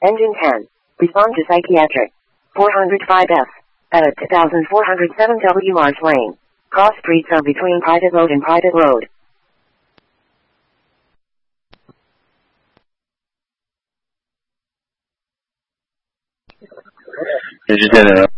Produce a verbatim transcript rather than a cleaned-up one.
Engine ten. Respond to psychiatric. four oh five F. At a two thousand four hundred seven W March Lane. Cross streets are between private road and private road. Engine ten.